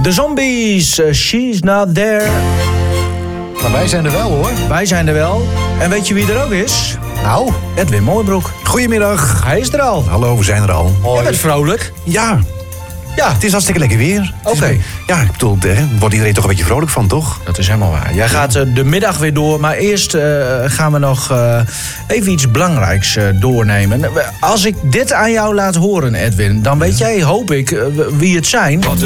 De Zombies, She's Not There. Maar wij zijn er wel, hoor. Wij zijn er wel. En weet je wie er ook is? Nou, Edwin Mooibroek. goedemiddag. Hij is er al. Hallo, we zijn er al. Je bent vrolijk. Ja, Ja, het is hartstikke lekker weer. Oké. Ja, ik bedoel, daar wordt iedereen toch een beetje vrolijk van, toch? dat is helemaal waar. Jij gaat de middag weer door, maar eerst gaan we nog even iets belangrijks doornemen. Als ik dit aan jou laat horen, Edwin, dan weet jij, hoop ik, wie het zijn.